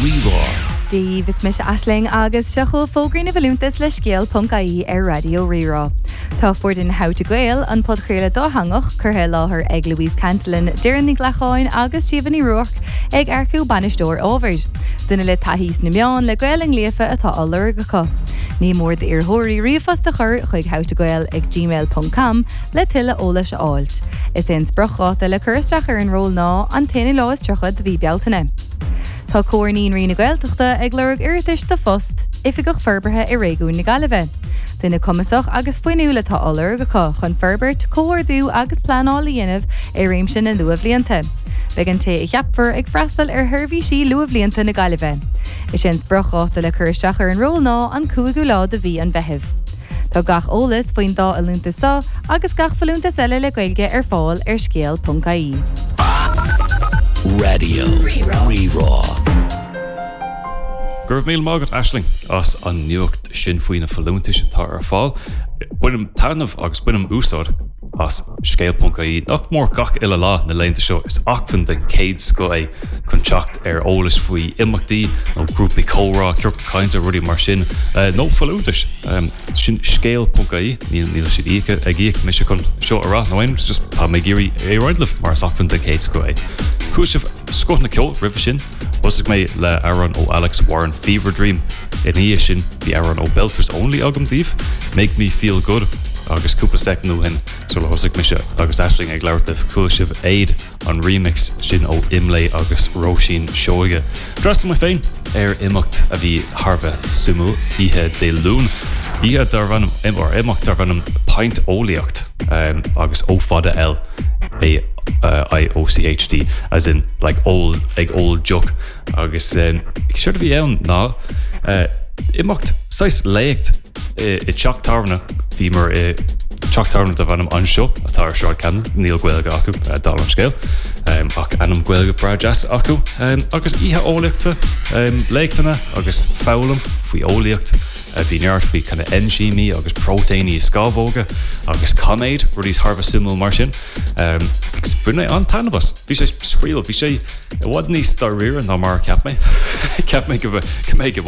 Rerá. Dave is mis Ashling agus seachol fógraí na bhilúntas le scéal.caí ar Radio Rerá. Tá fuairdin How to Gael an podchéile dá hangach curthe láthair ag Louise Cantillon, Darren ní Ghlacháin agus Stephen Rourke ag airciú banistóir ábhair. Duna le taithís na meán le Gael an léfa atá allar gacha. Ní mór de iarthóirí riomhas de chur chuig howtogael ag gmail.com le tuile ólas a áilt. Is éins brocháta le chuirsteach ar an ról ná an taine lá is trechad bhí bealtaine. Tá cóirnín rina gaeltachta ag lurg iritis de fost ifigach ferberthe i réigún na galibhe. Duna cumasach agus foiiniúla tá allar gacha chun ferbert, cóhardú agus planála dhéanamh i réimsin na luamh líonta. Began té i cheapfar ag freastal ar thuirbhí sí luamh líonta na galibhe. Is sin brocháta le chuirsteach ar an ról ná an 5 lá de bhí an bheitheh. Tá gach ólas faoin dá a lúntas sa agus gach falúntas eile le gailge ar fáil ar scéal.caí. Radio Rerá. Gurb míl mágad Ashling as an nuacht sin faoin na falúntais tá ar fáil. Buinem tanmh agus buinem úsáid as scéal.caí. Nach mór gach ile lá na leanta seo is achfan den céad sco é chun teacht ar ólas faoi imeachtaí nó grúpaí córá ceart cainte rudí mar sin nó falúntais. Sin scéal.caí níl siad íocha ag íoc me se chun seo ará nóhain just tá mé géirí é roidlah mar is achfan den céad sco é. Cúisih scot na ceol ribh sin Osig mé le Aaron ó Alex Warren Fever Dream in hí sin the Aaron ó Belters Only agam díobh Make Me Feel Good agus cúpla second nó hin so le hosig mise agus Ashling ag leirtah cúisih Aid an remix sin ó Imlay agus Roisin Seoige. Drasta mai féin ar imacht a bhí Harveh sumú ihe de lún ihe dar bhanam imacht dar bhanam pint óliacht agus ó fada el IOCHD as in like old joke agus sure to be ná imacht sais leicht I teachtarna bhí mar teachtarna a bhanam anseo atá seáil can níl gweilga acu dá an scéal ach anam gweilga bra jazz acu agus ihe óliachta leichtana agus fálam faoi óliacht bhí neart faoi kind of NGME agus proteíní scábhóga agus coméid rudís Harveh sumú mar sin brunne an tanbas bhí sé scríal bhí sé bhhad níos dar riar ná mar ceap mé go